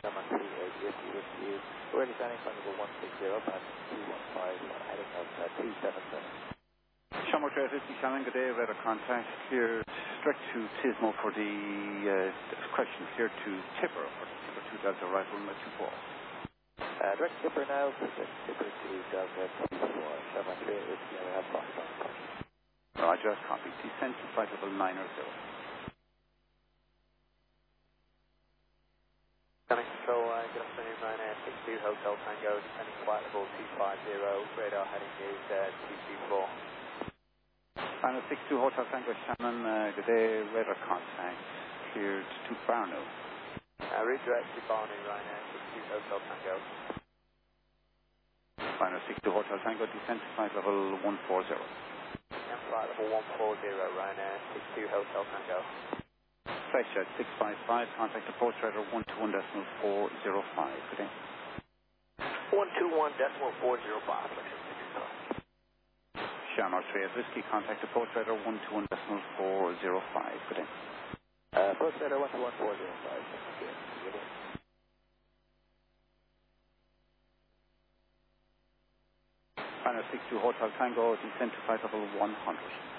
We're descending from level 160, past 215, heading of 277. Shamrock 350, Shannon, good day, radar contact, cleared direct to Tismo for the question, cleared to Tipper for the Tipper 2 Delta right runway 24. Direct Tipper now, direct Tipper to Delta 24, Shamrock 350, we have Foxtrot. Roger, copy, descent to flight level 9 or 0. Coming control line, good afternoon, Ryanair 62 Hotel Tango, descending flight level 250, radar heading is 224. Final 62 Hotel Tango, Shannon, good day, radar contact, cleared to Barno. Redirect to Barno, Ryanair 62 Hotel Tango. Final 62 Hotel Tango, descent to flight level 140. And flight level 140, Ryanair 62 Hotel Tango. Flexjet 655, contact approach radar 121.405. Good day. 121.405. Shamrock 3 Whiskey, contact approach radar 121.405. Good day. Approach radar 121.405. Final 62 Hotel Tango, descent to flight level 100.